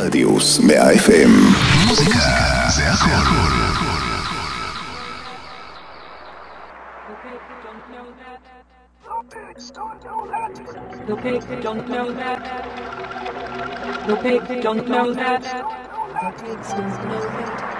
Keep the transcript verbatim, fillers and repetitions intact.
רדיוס מאה אף אם. מוזיקה זה הכל. The pigs don't know that. The pigs don't know that. The pigs don't know that.